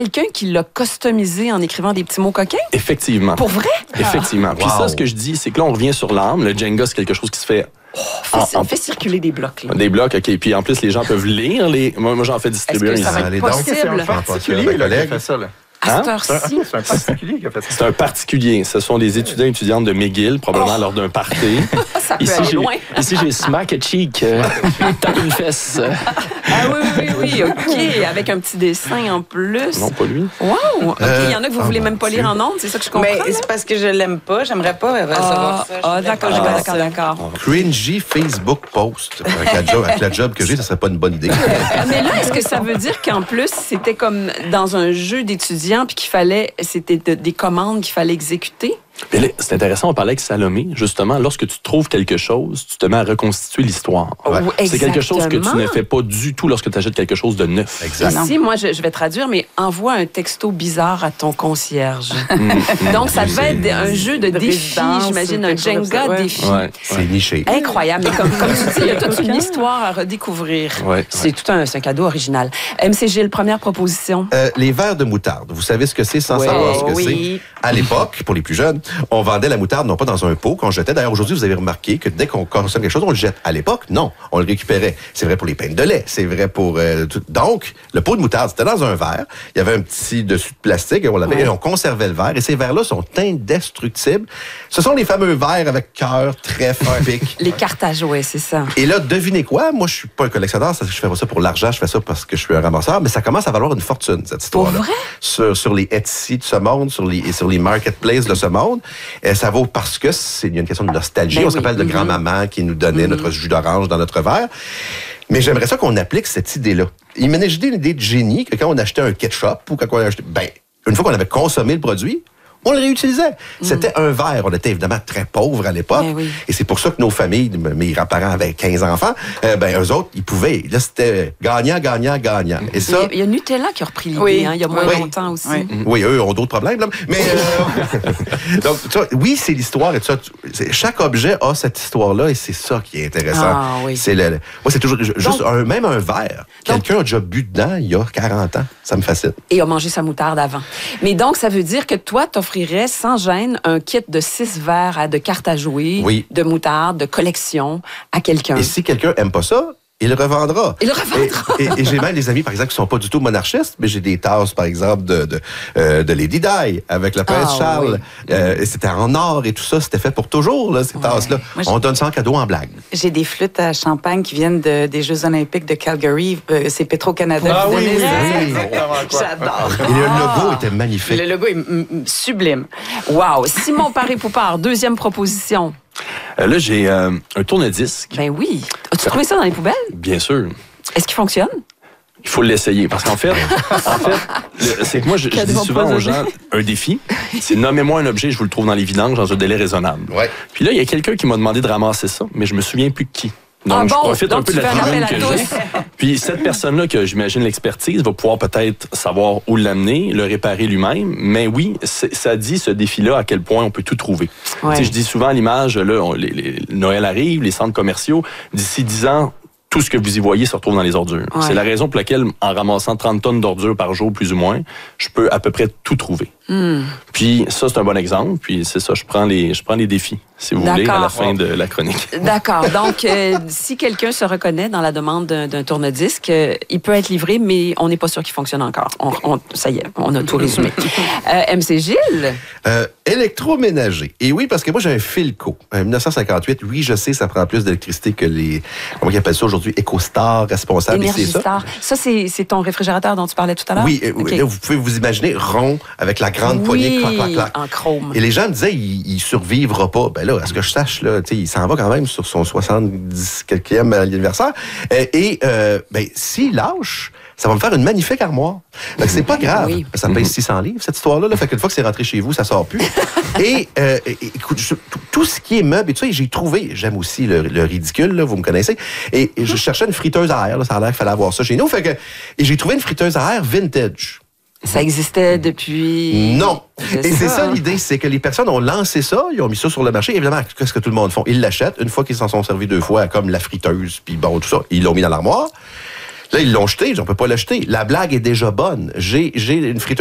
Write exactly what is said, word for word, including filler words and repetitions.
quelqu'un qui l'a customisé en écrivant des petits mots coquins? Effectivement. Pour vrai? Effectivement. Puis Wow. ça, ce que je dis, c'est que là, on revient sur l'arme. Le Jenga, c'est quelque chose qui se fait... Oh, fais, en, en, fais circuler des blocs. Là. Des blocs, OK. Puis en plus, les gens peuvent lire. Les... Moi, moi j'en fais distribuer. Est-ce que ça va Allez être donc. possible? C'est un particulier là, qui a fait ça. Là. À cette Hein? heure-ci? C'est un particulier qui a fait ça. C'est un particulier. Ce sont des étudiants et étudiantes de McGill, probablement lors d'un party. Ça peut Ici, aller j'ai, loin. ici, j'ai smack a cheek. Euh, tape une fesse. Ah oui, oui, oui, OK. Avec un petit dessin en plus. Non, pas lui. Wow! OK, Euh, il y en a que vous oh voulez mon même pas Dieu. lire en ondes, c'est ça que je comprends? Mais là? c'est parce que je l'aime pas. J'aimerais pas recevoir Ah, ça. Je ah, voulais d'accord, pas d'accord, ça. d'accord, d'accord. Cringy Facebook post. Avec la job, avec la job que j'ai, ça serait pas une bonne idée. Mais là, est-ce que ça veut dire qu'en plus, c'était comme dans un jeu d'étudiants puis qu'il fallait, c'était de- des commandes qu'il fallait exécuter? Mais là, c'est intéressant, on parlait avec Salomé. Justement, lorsque tu trouves quelque chose, tu te mets à reconstituer l'histoire. Ouais. Ou C'est quelque chose que tu exactement. ne fais pas du tout lorsque tu achètes quelque chose de neuf. Exact. Ici, moi, je, je vais traduire, mais envoie un texto bizarre à ton concierge. Donc, ça devait être un jeu de De défi, résidence j'imagine, ou un quelque chose comme Jenga ça, ouais. défi. Ouais, C'est niché. Incroyable. Mais comme, comme tu dis, il y a toute une histoire à redécouvrir. Ouais, C'est tout un, c'est un cadeau original. M C Gilles, première proposition. Euh, les verres de moutarde, vous savez ce que c'est sans Ouais, savoir ce que oui. c'est? À l'époque, pour les plus jeunes, on vendait la moutarde non pas dans un pot qu'on jetait. D'ailleurs, aujourd'hui, vous avez remarqué que dès qu'on consomme quelque chose, on le jette. À l'époque, non, on le récupérait. C'est vrai pour les pintes de lait, c'est vrai pour... euh, tout. Donc, le pot de moutarde, c'était dans un verre. Il y avait un petit dessus de plastique et on l'avait Ouais. et on conservait le verre. Et ces verres-là sont indestructibles. Ce sont les fameux verres avec cœur, trèfle, pic. Les cartes à jouer, c'est ça. Et là, devinez quoi? Moi, je suis pas un collectionneur, ça, je fais pas ça pour l'argent, je fais ça parce que je suis un ramasseur, mais ça commence à valoir une fortune, cette histoire-là. Pour vrai? Sur, sur les Etsy de ce monde, sur les, et sur les marketplaces de ce monde. Et ça vaut parce que c'est il y a une question de nostalgie. Ben On oui. se rappelle de Mm-hmm. grand-maman qui nous donnait notre jus d'orange dans notre verre. Mais j'aimerais ça qu'on applique cette idée-là. Imaginez une idée de génie que quand on achetait un ketchup ou quand on achetait, ben, une fois qu'on avait consommé le produit, on le réutilisait. C'était un verre. On était évidemment très pauvres à l'époque. Ben oui. Et c'est pour ça que nos familles, mes grands-parents avaient quinze enfants, euh, ben, eux autres, ils pouvaient. Là, c'était gagnant, gagnant, gagnant. Et Il ça... y a- il y a Nutella qui a repris l'idée, Oui. hein, il y a moins Oui. longtemps aussi. Oui. Oui, eux ont d'autres problèmes, là. Mais euh, donc, tu vois, oui, c'est l'histoire et tout ça. Tu- c'est- Chaque objet a cette histoire-là et c'est ça qui est intéressant. Ah, oui. C'est le, le- moi, c'est toujours ju- juste Donc- un, même un verre. Donc- Quelqu'un a déjà bu dedans il y a quarante ans. Ça me fascine. Et a mangé sa moutarde avant. Mais donc, ça veut dire que toi, t'offrirais sans gêne un kit de six verres à- de cartes à jouer, Oui. de moutarde, de collection à quelqu'un. Et si quelqu'un aime pas ça, il le revendra. Il le revendra. Et, et- et j'ai même des amis, par exemple, qui sont pas du tout monarchistes, mais j'ai des tasses, par exemple, de, de, euh, de Lady Di, avec le prince Ah, Charles. oui. Euh, et c'était en or et tout ça. C'était fait pour toujours, là, ces tasses-là. Moi, On donne ça en cadeau en blague. J'ai des flûtes à champagne qui viennent de- des Jeux olympiques de Calgary. Euh, c'est Petro-Canada. Ah qui oui, donnait oui, ça. oui, exactement quoi. J'adore. Et le logo était magnifique. Le logo est mm, mm, sublime. Wow! Simon Paré-Poupard, deuxième proposition. Euh, là, j'ai euh, un tourne-disque, Ben oui. As-tu trouvé ça dans les poubelles? bien sûr. Est-ce qu'il fonctionne? Il faut l'essayer. Parce qu'en fait, en fait le- c'est que moi, je, je dis Quasiment souvent pas aux donné. gens un défi. C'est nommez-moi un objet, je vous le trouve dans les vidanges dans un délai raisonnable. Ouais. Puis là, il y a quelqu'un qui m'a demandé de ramasser ça, mais je me souviens plus de qui. Donc, Ah bon? je profite Donc, un peu tu de la fais un tribune appel que à j'ai. tous. Puis cette personne-là, que j'imagine l'expertise, va pouvoir peut-être savoir où l'amener, le réparer lui-même. Mais oui, c'est- ça dit ce défi-là à quel point on peut tout trouver. Ouais. Tu sais, je dis souvent à l'image, là, on- les, les- Noël arrive, les centres commerciaux, d'ici dix ans, tout ce que vous y voyez se retrouve dans les ordures. Ouais. C'est la raison pour laquelle, en ramassant trente tonnes d'ordures par jour, plus ou moins, je peux à peu près tout trouver. Hmm. Puis ça, c'est un bon exemple. Puis c'est ça, je prends les, je prends les défis, si vous voulez, à la D'accord. fin de la chronique. D'accord. Donc, euh, si quelqu'un se reconnaît dans la demande d'un, d'un tourne-disque, euh, il peut être livré, mais on n'est pas sûr qu'il fonctionne encore. On, on- ça y est, on a tout résumé. Euh, M C Gilles? Euh, électroménager. Et oui, parce que moi, j'ai un Philco. Un dix-neuf cent cinquante-huit, oui, je sais, ça prend plus d'électricité que les... Comment ils appellent ça aujourd'hui? EcoStar, responsable. Et c'est ça. Énergistar. Ça, c'est, c'est ton réfrigérateur dont tu parlais tout à l'heure? Oui, euh, OK. là, vous pouvez vous imaginer rond, avec la grande Oui, poignée, clac, clac, clac. en chrome. Et les gens me disaient, il, il survivra pas. Ben là, à ce que je sache, là, tu sais, il s'en va quand même sur son soixante-dix quelquième anniversaire. Euh, et, euh, ben, s'il lâche, ça va me faire une magnifique armoire. Fait que c'est pas grave. Oui. Ça pèse six cents livres, cette histoire-là. Là. Fait qu'une fois que c'est rentré chez vous, ça sort plus. et, euh, écoute, je- tout, tout ce qui est meuble et tout ça, j'ai trouvé, j'aime aussi le, le ridicule, là, vous me connaissez. Et, et je cherchais une friteuse à air, là, ça a l'air qu'il fallait avoir ça chez nous. Fait que, et j'ai trouvé une friteuse à air vintage. Ça existait depuis... Non. Je Et sais c'est pas, ça hein. l'idée, c'est que les personnes ont lancé ça, ils ont mis ça sur le marché. Évidemment, qu'est-ce que tout le monde font? Ils l'achètent. Une fois qu'ils s'en sont servis deux fois, comme la friteuse, puis bon, tout ça, ils l'ont mis dans l'armoire. Là, ils l'ont jeté, on peut pas l'acheter. La blague est déjà bonne. J'ai, j'ai une friteuse